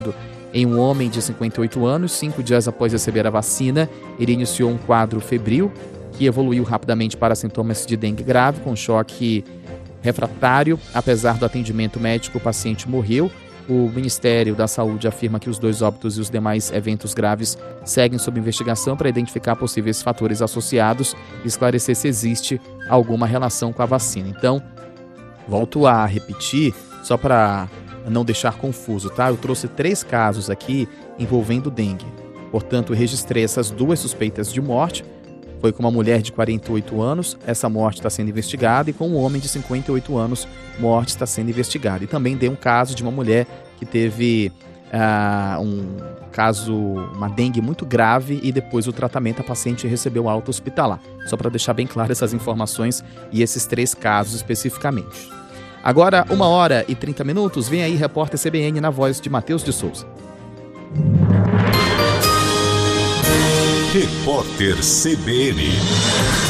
em um homem de 58 anos. 5 dias após receber a vacina, ele iniciou um quadro febril que evoluiu rapidamente para sintomas de dengue grave, com choque refratário. Apesar do atendimento médico, o paciente morreu. O Ministério da Saúde afirma que os 2 óbitos e os demais eventos graves seguem sob investigação para identificar possíveis fatores associados e esclarecer se existe alguma relação com a vacina. Então, volto a repetir, só para não deixar confuso, tá? Eu trouxe 3 casos aqui envolvendo dengue. Portanto, eu registrei essas 2 suspeitas de morte. Foi com uma mulher de 48 anos, essa morte está sendo investigada, e com um homem de 58 anos, morte está sendo investigada. E também dei um caso de uma mulher que teve uma dengue muito grave, e depois do tratamento a paciente recebeu alta hospitalar. Só para deixar bem claro essas informações e esses 3 casos especificamente. Agora, 1h30, vem aí repórter CBN na voz de Matheus de Souza. Repórter CBN.